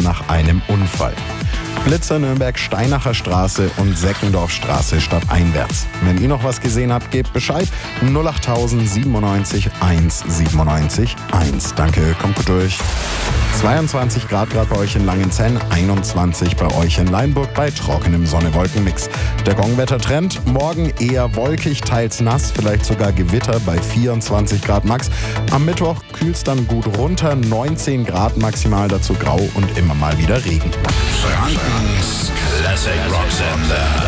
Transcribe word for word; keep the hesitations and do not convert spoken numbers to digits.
nach einem Unfall. Blitzer Nürnberg Steinacher Straße und Seckendorfstraße stadteinwärts. Wenn ihr noch was gesehen habt, gebt Bescheid. null acht siebenundneunzig eins siebenundneunzig eins. Danke, kommt gut durch. zweiundzwanzig Grad gerade bei euch in Langenzenn, einundzwanzig bei euch in Leinburg bei trockenem Sonne-Wolken-Mix. Der Gongwettertrend, morgen eher wolkig, teils nass, vielleicht sogar Gewitter bei vierundzwanzig Grad max. Am Mittwoch kühlt es dann gut runter, neunzehn Grad maximal, dazu grau und immer mal wieder Regen. Frankens Classic Rock Sender.